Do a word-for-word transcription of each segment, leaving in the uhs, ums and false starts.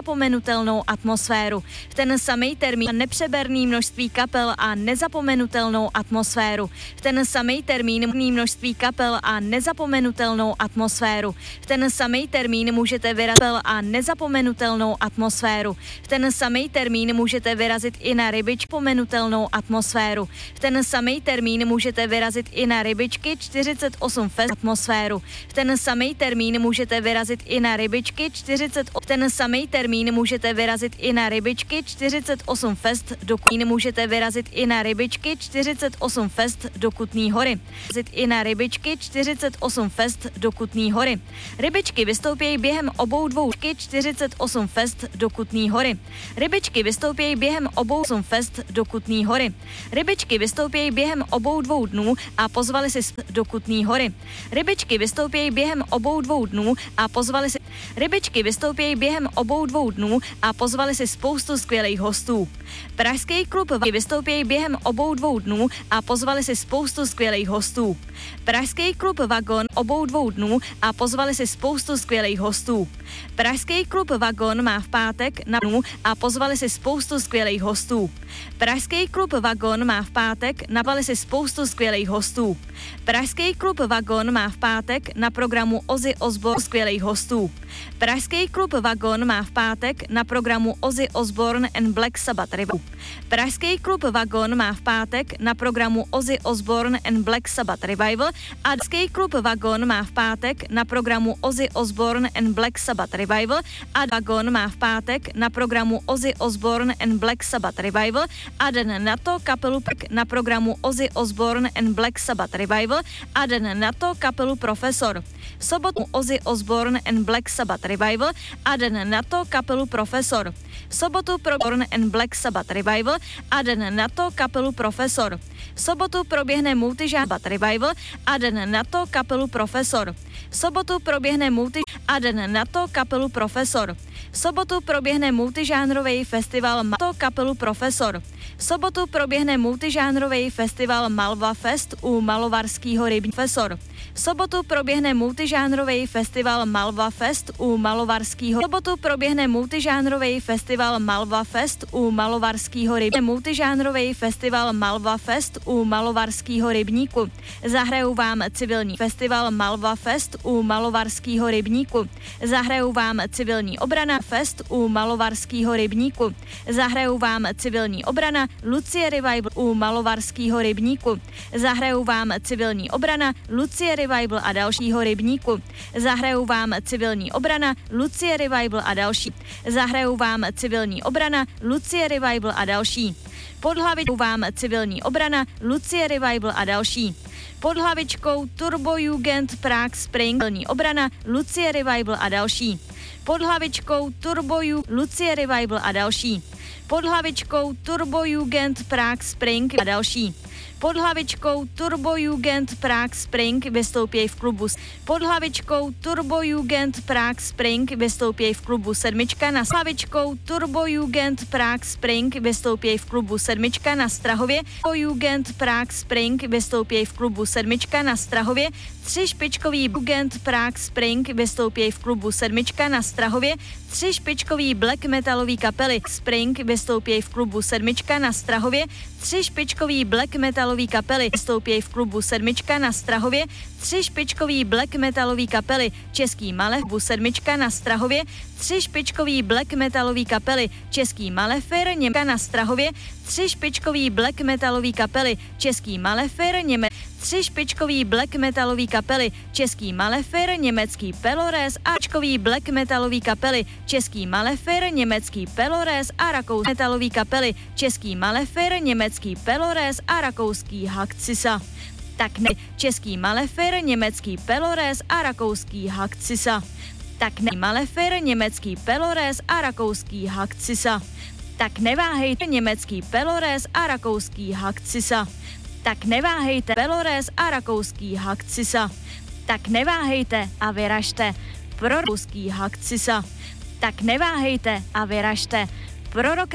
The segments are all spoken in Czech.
nezapomenutelnou atmosféru. V ten samý termín nepřeberný množství kapel a nezapomenutelnou atmosféru. V ten samý termín množství kapel a nezapomenutelnou atmosféru. V ten samý termín můžete vyrazit a nezapomenutelnou atmosféru. V ten samý termín můžete vyrazit i na rybič pomenutelnou atmosféru. V ten samý termín můžete vyrazit i na rybičky čtyřicet osm fest atmosféru. V ten samý termín můžete vyrazit i na rybičky čtyřicet osm. V ten samý termín můžete vyrazit i na rybičky čtyřicet osm fest do Kutní. Můžete vyrazit i na rybičky čtyřicet osm fest do Kutní Hory. Vyrazit i na rybičky čtyřicet osm fest do Kutní Hory. Rybičky vystoupějí během obou dvou čtyřicet osm fest do Kutní Hory. Rybičky vystoupějí během obou osm fest do Kutní Hory. Rybičky vystoupějí během obou dvou dnů a pozvali si do Kutní Hory. Rybičky vystoupějí během obou dvou dnů a pozvali si Rybičky vystoupějí během obou dvou dnů a pozvali si spoustu skvělých hostů. Pražský klub vystoupějí během obou dvou dnů a pozvali si spoustu skvělých hostů. Pražský klub Vagon obou dvou dnů a pozvali si spoustu skvělých hostů. Pražský klub Vagon má v pátek na dnů a pozvali si spoustu skvělých hostů. Pražský klub Vagon má v pátek nabali si spoustu skvělých hostů. Pražský klub Vagon má v pátek na programu Ozzy Osbourne skvělých hostů. Pražský klub Vagon má v pátek na programu Ozzy Osbourne and Black Sabbath Revival. Pražský klub Vagon má v pátek na programu Ozzy Osbourne and Black Sabbath Revival a Pražský klub Vagon má v pátek na programu Ozzy Osbourne and Black Sabbath Revival a Vagon má v pátek na programu Ozzy Osbourne and Black Sabbath Revival a den na to kapelu na programu Ozzy Osbourne and Black Sabbath Revival a den na to kapelu Profesor. V sobotu Ozzy Osbourne and Black Sabbath Revival a den na to kapelu Profesor. V sobotu pro Osbourne and Black Sabbath Revival a den na to kapelu Profesor. V sobotu proběhne multižánrový revival a den na to kapelu Profesor. V sobotu proběhne multi a den na to kapelu Profesor. V sobotu proběhne multižánrový festival to kapelu Profesor. V sobotu proběhne multižánrový festival Malva Fest u Malovarského rybníka Profesor. V sobotu proběhne multižánrový festival Malva Fest u Malovarského. V sobotu proběhne multižánrový festival Malva Fest u Malovarského rybníku. Multižánrový festival Malva Fest u Malovarského rybníku. Zahrajou vám civilní festival Malva Fest u Malovarského rybníku. Zahrajou vám civilní obrana Fest u Malovarského rybníku. Zahrajou vám civilní obrana Lucie Revival u Malovarského rybníku. Zahrajou vám civilní obrana Lucie Revival a dalšího rybníku. Zahrajou vám civilní obrana Lucie Revival a další. Zahrajou vám civilní obrana Lucie Revival a další. Pod hlavičkou vám civilní obrana Lucie Revival a další. Pod hlavičkou Turbo Jugend Prague Spring civilní obrana Lucie Revival a další. Pod hlavičkou Turbo Jugend Lucie Revival a další. Pod hlavičkou Turbo Jugend Prague Spring a další. Pod hlavičkou Turbo Jugend Prague Spring vystoupí v klubu. Pod hlavičkou Turbo Jugend Prague Spring vystoupí v klubu sedmička na hlavičkou Turbo Jugend Prague Spring vystoupí v klubu sedmička na Strahově. Turbo Jugend Prague Spring vystoupí v klubu sedmička na Strahově. Tři špičkový Jugend Prague Spring vystoupí v klubu sedmička na Strahově. Tři špičkový black metalový kapely Spring vystoupí v klubu sedmička na Strahově. Tři špičkový black metalový kapely vystoupí v klubu sedmička na Strahově. Tři špičkový black metalový kapely Český Malev bu sedmička na Strahově. Tři špičkový black metalový kapely Český Malefer Německa na Strahově. Tři špičkový black metalový kapely Český Malefer Němec. Tři špičkový black metalový kapely Český Malefer německý Pelores a špičkový black metalový kapely Český Malefer německý Pelores a rakouský metalový kapely Český Malefer německý Pelores a rakouský Hakcisa. Tak ne Český Malefer německý Pelores a rakouský Hakcisa. Tak ne Malefer německý Pelores a rakouský Hakcisa. Tak neváhejte německý Pelores a rakouský Hakcisa. Tak neváhejte Pelores a rakouský Hakcisa. Tak neváhejte a vyražte pro rakouský Hakcisa. Tak neváhejte a vyražte Prorok.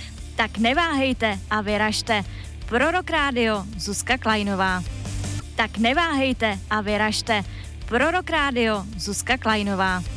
Tak neváhejte a vyražte Prorok Rádio Zuzka Klajnová. Tak neváhejte a vyražte Prorok Rádio Zuzka Klajnová.